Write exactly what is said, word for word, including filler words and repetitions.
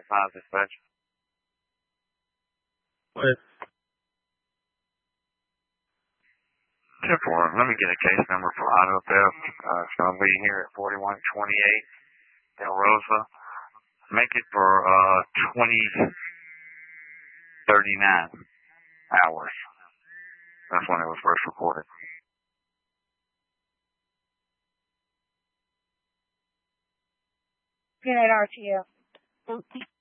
five dispatch. What? ten four, let me get a case number for auto theft. Uh, it's going to be here at forty-one twenty-eight Del Rosa. Make it for uh, twenty thirty-nine hours. That's when it was first reported. Good night, R T O.